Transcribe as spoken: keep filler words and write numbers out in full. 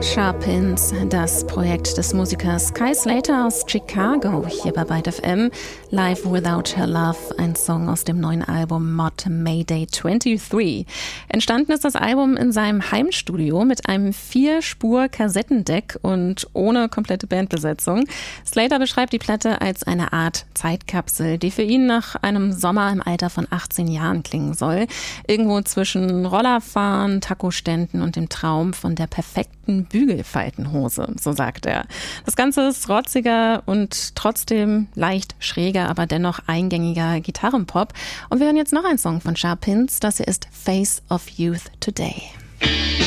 Sharpins, das Projekt des Musikers Kai Slater aus Chicago, hier bei Byte F M. Live Without Her Love, ein Song aus dem neuen Album Mod Mayday dreiundzwanzig. Entstanden ist das Album in seinem Heimstudio mit einem Vier-Spur-Kassettendeck und ohne komplette Bandbesetzung. Slater beschreibt die Platte als eine Art Zeitkapsel, die für ihn nach einem Sommer im Alter von achtzehn Jahren klingen soll. Irgendwo zwischen Rollerfahren, Tacoständen und dem Traum von der perfekten Bügelfaltenhose, so sagt er. Das Ganze ist rotziger und trotzdem leicht schräger, aber dennoch eingängiger Gitarrenpop. Und wir hören jetzt noch einen Song von Sharpins. Das hier ist Face of Youth Today.